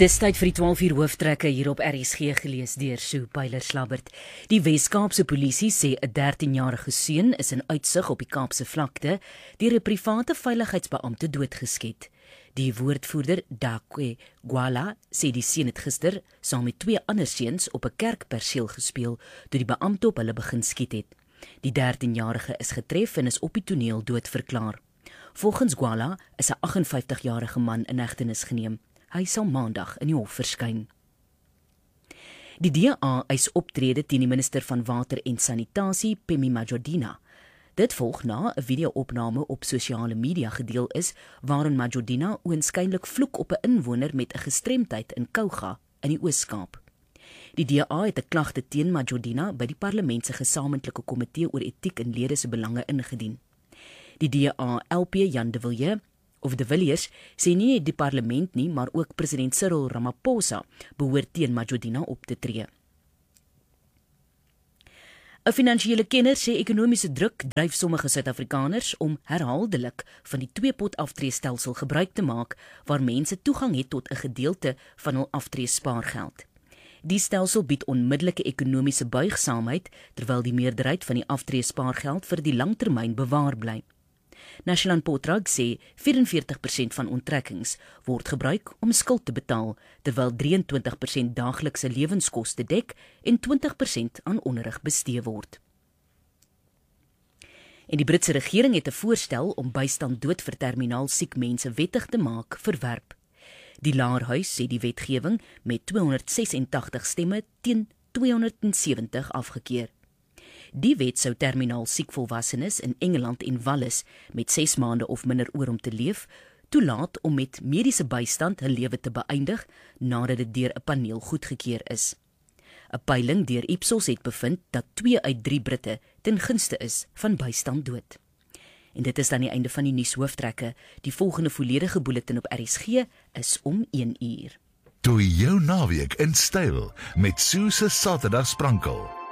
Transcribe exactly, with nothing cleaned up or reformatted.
Dis tyd vir die twaalf uur hooftrekke hier op R S G gelees deur Sue Pyler-Slabbert. Die Wes-Kaapse polisie sê 'n dertienjarige seun is in uitsig op die Kaapse vlakte deur 'n private veiligheidsbeampte doodgeskiet. Die woordvoerder Dakwe Gwala sê die seun het gister saam met twee ander seuns op 'n kerkperseel gespeel toe die beampte op hulle begin skiet het. Die dertienjarige is getref en is op die toneel doodverklaar. Volgens Gwala is 'n agt en vyftig-jarige man in hegtenis geneem. Hy sal maandag in die hof verskyn. Die D A eis optrede teen die minister van Water en Sanitasie, Phemi Majordina. Dit volg na 'n video-opname op sosiale media gedeel is, waarin Majordina oënskynlik vloek op 'n inwoner met 'n gestremdheid in Kouga in die Oos-Kaap. Die D A het 'n klagte teen Majordina by die Parlement se gesamentlike komitee oor etiek en lede se belange ingedien. Die D A L P Jan de Villiers of de Villiers sê nie die parlement nie, maar ook president Cyril Ramaphosa behoort teen Majordina op te tree. 'n Finansiële kenner sê ekonomiese druk dryf sommige Suid-Afrikaners om herhaaldelik van die twee-pot aftreestelsel gebruik te maak, waar mense toegang het tot 'n gedeelte van hul aftreespaargeld. Die stelsel bied onmiddellike ekonomiese buigsaamheid, terwyl die meerderheid van die aftreespaargeld vir die langtermyn bewaar bly. National Potrag sê vyf en veertig persent van onttrekkings word gebruik om skuld te betaal, terwyl drie en twintig persent daaglikse lewenskoste dek en twintig persent aan onderrig bestee word. En die Britse regering het 'n voorstel om bystand dood vir terminaal siek mense wettig te maak verwerp. Die Laerhuis sê die wetgewing met tweehonderd sesentagtig stemme teen tweehonderd sewentig afgekeur. Die wet sou terminaal siek volwassenes in Engeland en Wallis met ses maande of minder oor om te leef, toelaat om met mediese bystand hul lewe te beëindig nadat dit deur 'n paneel goedgekeur is. 'n Peiling deur Ipsos het bevind dat twee uit drie Britte ten gunste is van bystand dood. En dit is dan die einde van die nuushooftrekke. Die volgende volledige bulletin op R S G is om een uur. Doe jou naweek in styl met Sue se Saterdag sprankel.